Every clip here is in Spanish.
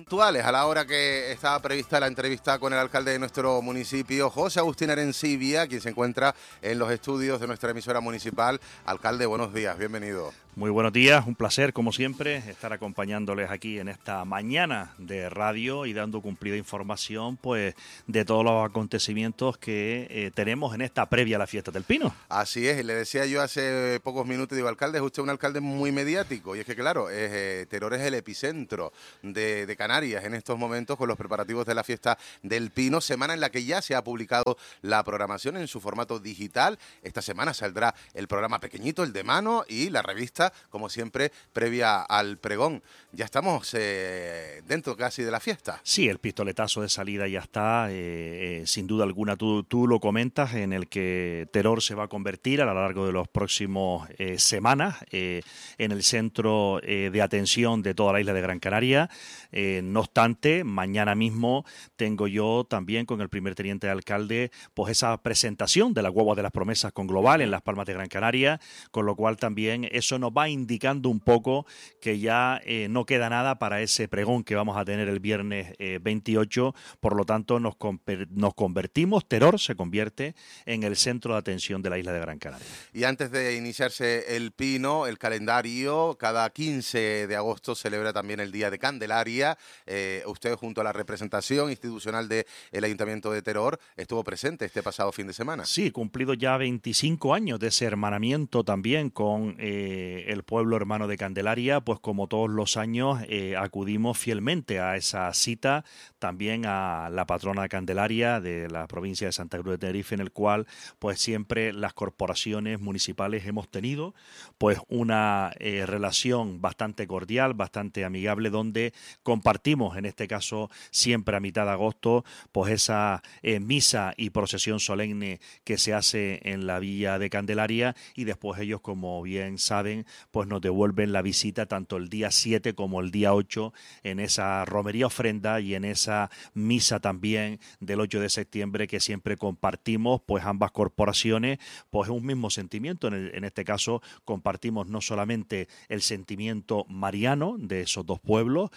puntuales a la hora que estaba prevista la entrevista con el alcalde de nuestro municipio, José Agustín Arencibia, quien se encuentra en los estudios de nuestra emisora municipal. Alcalde, buenos días, bienvenido. Muy buenos días, un placer como siempre estar acompañándoles aquí en esta mañana de radio y dando cumplida información pues de todos los acontecimientos que tenemos en esta previa a la fiesta del Pino. Así es, y le decía yo hace pocos minutos, digo, alcalde, es usted un alcalde muy mediático, y es que claro, Teror es el epicentro de Canarias en estos momentos con los preparativos de la fiesta del Pino, semana en la que ya se ha publicado la programación en su formato digital. Esta semana saldrá el programa pequeñito, el de mano, y la revista, como siempre, previa al pregón. Ya estamos dentro casi de la fiesta. Sí, el pistoletazo de salida ya está, sin duda alguna, tú lo comentas, en el que Teror se va a convertir a lo largo de los próximos semanas en el centro de atención de toda la isla de Gran Canaria. No obstante, mañana mismo tengo yo también con el primer teniente de alcalde pues esa presentación de las guaguas de las promesas con Global en Las Palmas de Gran Canaria, con lo cual también eso nos va indicando un poco que ya no queda nada para ese pregón que vamos a tener el viernes 28, por lo tanto nos convertimos, Teror se convierte en el centro de atención de la isla de Gran Canaria. Y antes de iniciarse el Pino, el calendario, cada 15 de agosto celebra también el Día de Candelaria. Usted, junto a la representación institucional del Ayuntamiento de Teror, estuvo presente este pasado fin de semana. Sí, cumplido ya 25 años de ese hermanamiento también con el pueblo hermano de Candelaria, pues como todos los años acudimos fielmente a esa cita, también a la patrona de Candelaria de la provincia de Santa Cruz de Tenerife, en el cual pues siempre las corporaciones municipales hemos tenido pues una relación bastante cordial, bastante amigable, donde compartimos, en este caso siempre a mitad de agosto, pues esa misa y procesión solemne que se hace en la villa de Candelaria, y después ellos, como bien saben, pues nos devuelven la visita tanto el día 7 como el día 8 en esa romería ofrenda y en esa misa también del 8 de septiembre que siempre compartimos, pues ambas corporaciones, pues un mismo sentimiento. En este caso compartimos no solamente el sentimiento mariano de esos dos pueblos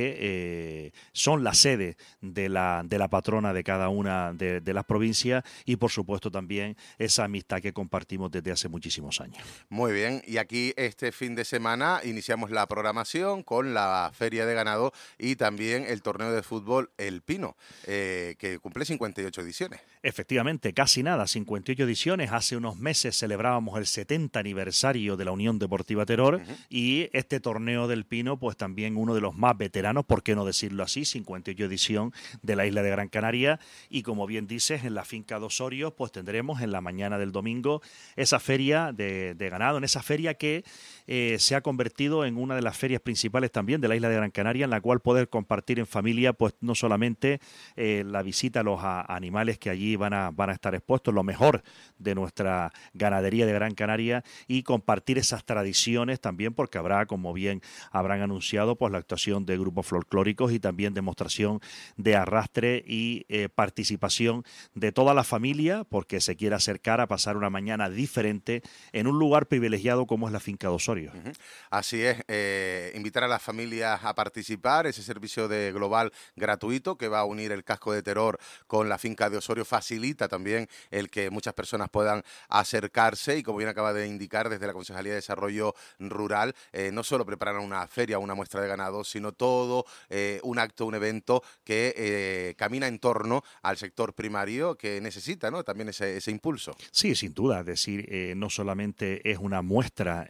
que son la sede de la patrona de cada una de las provincias, y por supuesto también esa amistad que compartimos desde hace muchísimos años. Muy bien, y aquí este fin de semana iniciamos la programación con la Feria de Ganado y también el torneo de fútbol El Pino, que cumple 58 ediciones. Efectivamente, casi nada, 58 ediciones. Hace unos meses celebrábamos el 70 aniversario de la Unión Deportiva Teror, y este torneo del Pino, pues también uno de los más veteranos, por qué no decirlo así, 58 edición de la isla de Gran Canaria. Y como bien dices, en la finca de Osorio, pues tendremos en la mañana del domingo esa feria de ganado, en esa feria que se ha convertido en una de las ferias principales también de la isla de Gran Canaria, en la cual poder compartir en familia, pues no solamente la visita a los animales que allí van a estar expuestos, lo mejor de nuestra ganadería de Gran Canaria, y compartir esas tradiciones también, porque habrá, como bien habrán anunciado, pues la actuación de grupos folclóricos y también demostración de arrastre y participación de toda la familia, porque se quiere acercar a pasar una mañana diferente en un lugar privilegiado como es la finca de Osorio. Así es, invitar a las familias a participar, ese servicio de Global gratuito que va a unir el casco de Teror con la finca de Osorio facilita también el que muchas personas puedan acercarse, y como bien acaba de indicar desde la Concejalía de Desarrollo Rural, no solo preparan una feria, una muestra de ganado, sino todo un acto, un evento que camina en torno al sector primario, que necesita, ¿no?, también ese impulso. Sí, sin duda, es decir, no solamente es una muestra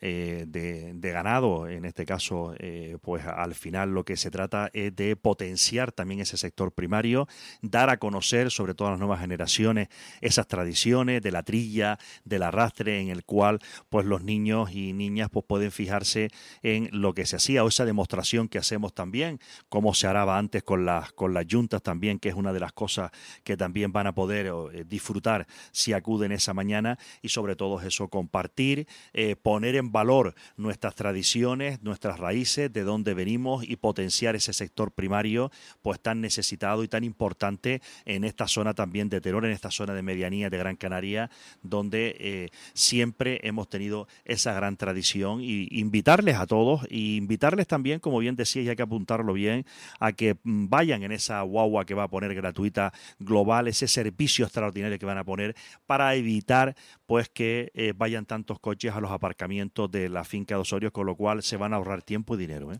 de ganado, en este caso, pues al final lo que se trata es de potenciar también ese sector primario, dar a conocer, sobre todo a las nuevas generaciones, esas tradiciones de la trilla, del arrastre, en el cual pues los niños y niñas pues pueden fijarse en lo que se hacía, o esa demostración que hacemos también, cómo se araba antes con las yuntas también, que es una de las cosas que también van a poder disfrutar si acuden esa mañana, y sobre todo eso, compartir, poner en valor nuestras tradiciones, nuestras raíces, de dónde venimos, y potenciar ese sector primario pues tan necesitado y tan importante en esta zona también de Teror, en esta zona de medianía de Gran Canaria, donde siempre hemos tenido esa gran tradición, y invitarles a todos, y invitarles también, como bien decía, y hay que apuntarlo bien, también a que vayan en esa guagua que va a poner gratuita Global, ese servicio extraordinario que van a poner para evitar pues que vayan tantos coches a los aparcamientos de la finca de Osorio, con lo cual se van a ahorrar tiempo y dinero.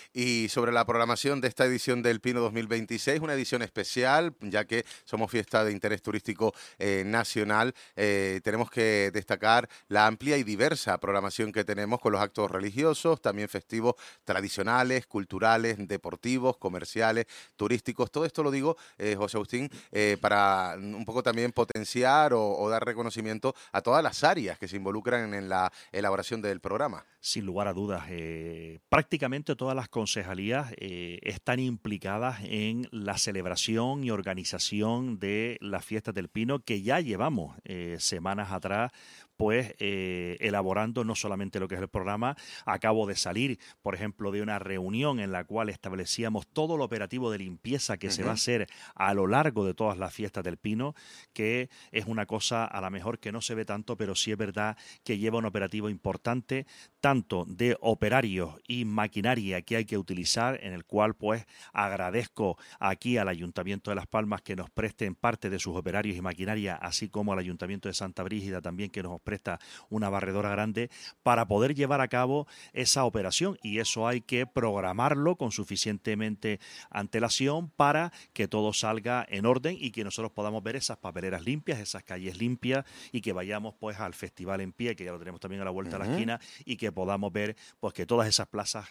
Y sobre la programación de esta edición del Pino 2026, una edición especial, ya que somos fiesta de interés turístico nacional, tenemos que destacar la amplia y diversa programación que tenemos con los actos religiosos, también festivos tradicionales, culturales, deportivos, comerciales, turísticos. Todo esto lo digo, José Agustín, para un poco también potenciar o dar reconocimiento a todas las áreas que se involucran en la elaboración del programa. Sin lugar a dudas, prácticamente todas las concejalías están implicadas en la celebración y organización de las fiestas del Pino, que ya llevamos semanas atrás pues elaborando no solamente lo que es el programa. Acabo de salir, por ejemplo, de una reunión en la cual establecíamos todo el operativo de limpieza que se va a hacer a lo largo de todas las fiestas del Pino, que es una cosa a lo mejor que no se ve tanto, pero sí es verdad que lleva un operativo importante, tanto de operarios y maquinaria que hay que utilizar, en el cual pues agradezco aquí al Ayuntamiento de Las Palmas que nos presten parte de sus operarios y maquinaria, así como al Ayuntamiento de Santa Brígida también, que nos presta una barredora grande para poder llevar a cabo esa operación, y eso hay que programarlo con suficientemente antelación para que todo salga en orden y que nosotros podamos ver esas papeleras limpias, esas calles limpias, y que vayamos pues al festival en pie, que ya lo tenemos también a la vuelta de la esquina, y que podamos ver pues que todas esas plazas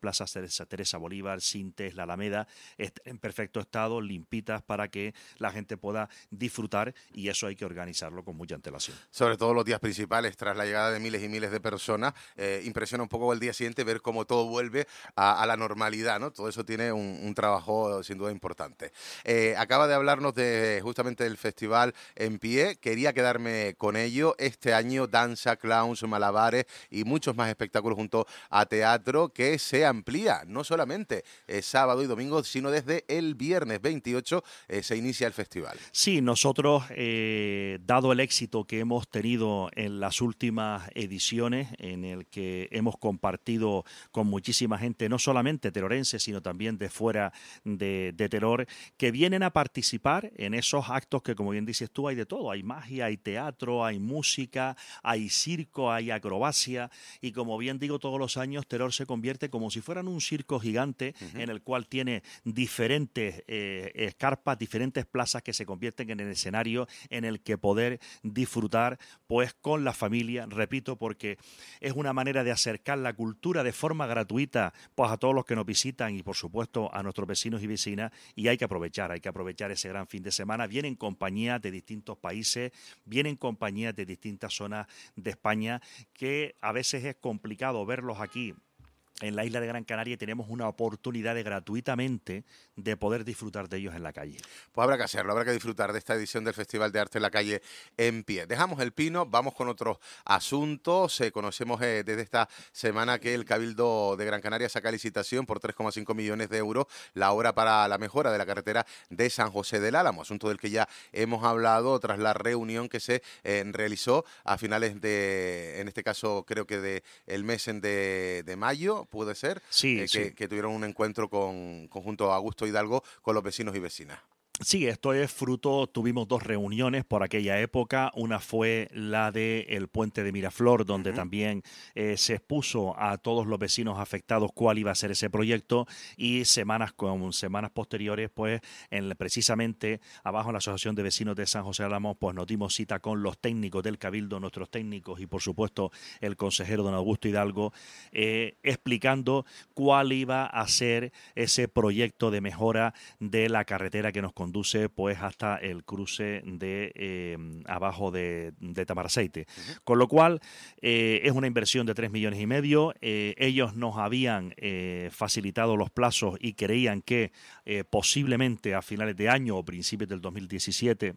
Teresa Bolívar, Sintes, la Alameda, estén en perfecto estado, limpitas, para que la gente pueda disfrutar, y eso hay que organizarlo con mucha antelación. Sobre todo los días principales, tras la llegada de miles y miles de personas, impresiona un poco el día siguiente ver cómo todo vuelve a la normalidad, ¿no? Todo eso tiene un trabajo sin duda importante. Acaba de hablarnos de justamente del festival en pie, quería quedarme con ello. Este año danza, clowns, malabares y muchos más espectáculos junto a teatro, que se amplía, no solamente sábado y domingo, sino desde el viernes 28 se inicia el festival. Sí, nosotros, dado el éxito que hemos tenido en las últimas ediciones, en el que hemos compartido con muchísima gente, no solamente terorense, sino también de fuera de Teror, que vienen a participar en esos actos que, como bien dices tú, hay de todo. Hay magia, hay teatro, hay música, hay circo, hay acrobacia, y como bien digo, todos los años Teror se convierte como si fueran un circo gigante en el cual tiene diferentes carpas, diferentes plazas que se convierten en el escenario en el que poder disfrutar pues con la familia, repito, porque es una manera de acercar la cultura de forma gratuita pues a todos los que nos visitan y por supuesto a nuestros vecinos y vecinas, y hay que aprovechar ese gran fin de semana. Vienen compañías de distintos países, vienen compañías de distintas zonas de España, que a veces es complicado verlos aquí en la isla de Gran Canaria, y tenemos una oportunidad de gratuitamente de poder disfrutar de ellos en la calle. Pues habrá que hacerlo, habrá que disfrutar de esta edición del Festival de Arte en la Calle en pie. Dejamos el Pino, vamos con otros asuntos. Conocemos desde esta semana que el Cabildo de Gran Canaria saca licitación por 3,5 millones de euros la obra para la mejora de la carretera de San José del Álamo, asunto del que ya hemos hablado tras la reunión que se realizó a finales de, en este caso creo que de el mes de mayo, puede ser, sí, sí. Que tuvieron un encuentro junto a Augusto Hidalgo con los vecinos y vecinas. Sí, esto es fruto, tuvimos dos reuniones por aquella época. Una fue la del puente de Miraflor, donde también se expuso a todos los vecinos afectados cuál iba a ser ese proyecto, y semanas posteriores, pues precisamente abajo en la Asociación de Vecinos de San José de Álamo, pues nos dimos cita con los técnicos del Cabildo, nuestros técnicos, y por supuesto el consejero don Augusto Hidalgo, explicando cuál iba a ser ese proyecto de mejora de la carretera que nos conduce pues hasta el cruce de abajo de Tamaraceite. Con lo cual es una inversión de 3,5 millones. Ellos nos habían facilitado los plazos y creían que posiblemente a finales de año o principios del 2027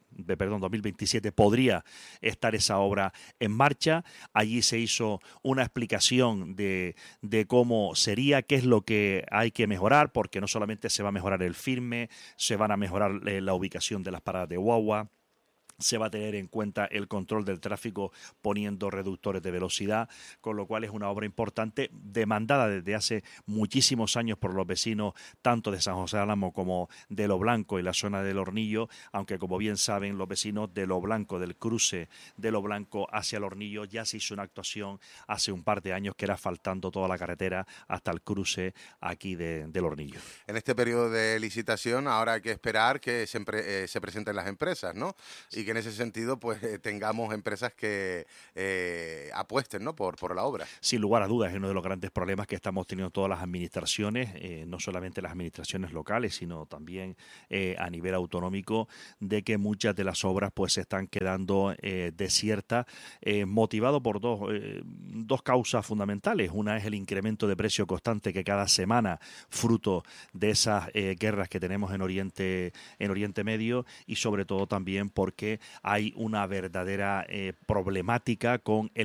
podría estar esa obra en marcha. Allí se hizo una explicación de cómo sería, qué es lo que hay que mejorar, porque no solamente se va a mejorar el firme, se van a mejorar la ubicación de las paradas de guagua, se va a tener en cuenta el control del tráfico poniendo reductores de velocidad, con lo cual es una obra importante, demandada desde hace muchísimos años por los vecinos, tanto de San José de Álamo como de Lo Blanco y la zona del Hornillo, aunque como bien saben los vecinos de Lo Blanco, del cruce de Lo Blanco hacia el Hornillo, ya se hizo una actuación hace un par de años que era asfaltando toda la carretera hasta el cruce aquí del Hornillo. En este periodo de licitación ahora hay que esperar que se presenten las empresas, ¿no? Y que en ese sentido pues tengamos empresas que apuesten, ¿no? por la obra. Sin lugar a dudas, es uno de los grandes problemas que estamos teniendo todas las administraciones, no solamente las administraciones locales, sino también a nivel autonómico, de que muchas de las obras pues se están quedando desiertas, motivado por dos causas fundamentales. Una es el incremento de precio constante que cada semana, fruto de esas guerras que tenemos en Oriente Medio, y sobre todo también porque hay una verdadera problemática con el